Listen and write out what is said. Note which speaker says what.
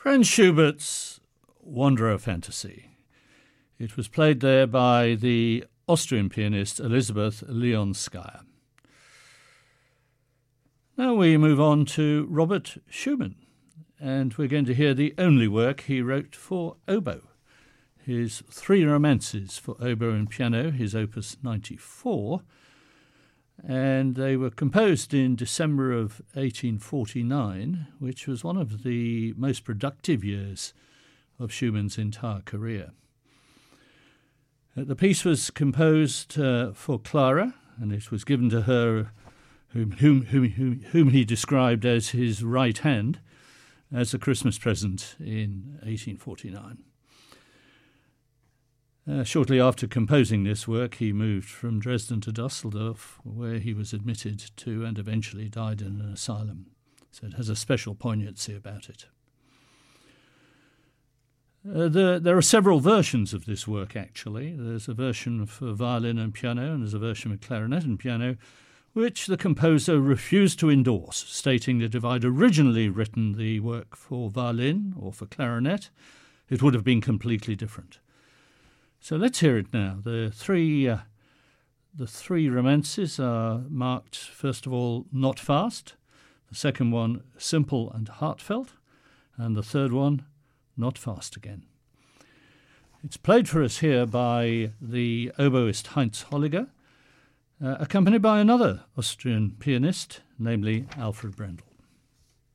Speaker 1: Franz Schubert's Wanderer Fantasy. It was played there by the Austrian pianist Elisabeth Leonskaya. Now we move on to Robert Schumann, and we're going to hear the only work he wrote for oboe. His three romances for oboe and piano, his opus 94, and they were composed in December of 1849, which was one of the most productive years of Schumann's entire career. The piece was composed for Clara, and it was given to her, whom he described as his right hand, as a Christmas present in 1849. Shortly after composing this work, he moved from Dresden to Dusseldorf, where he was admitted to and eventually died in an asylum. So it has a special poignancy about it. There are several versions of this work, actually. There's a version for violin and piano, and there's a version for clarinet and piano, which the composer refused to endorse, stating that if I'd originally written the work for violin or for clarinet, it would have been completely different. So let's hear it now. The three romances are marked, first of all, not fast. The second one, simple and heartfelt. And the third one, not fast again. It's played for us here by the oboist Heinz Holliger, accompanied by another Austrian pianist, namely Alfred Brendel.